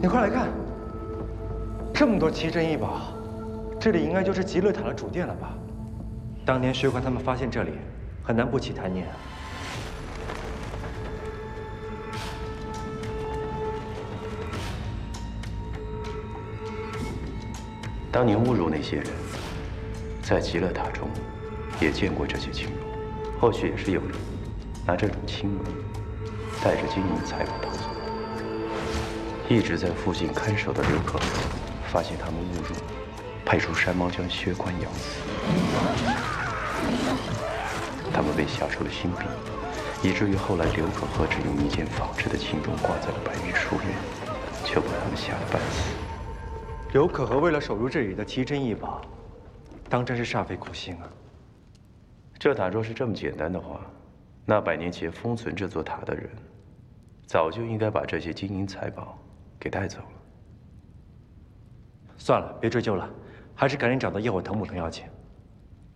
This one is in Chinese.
你快来看，这么多奇珍异宝，这里应该就是极乐塔的主殿了吧？当年薛官他们发现这里，很难不起贪念啊。 当年侮辱那些人，在极乐塔中也见过这些青龙，或许也是有人拿这种青龙带着金银财宝逃走。一直在附近看守的刘可可发现他们误入，派出山猫将薛官咬死。他们被吓出了心病，以至于后来刘可可只用一件仿制的青龙挂在了白玉书院，就把他们吓得半死。 刘可可为了守住这里的奇珍异宝，当真是煞费苦心啊！ 这塔若是这么简单的话，那100年前封存这座塔的人，早就应该把这些金银财宝给带走了。 算了，别追究了，还是赶紧找到业火藤木藤要紧。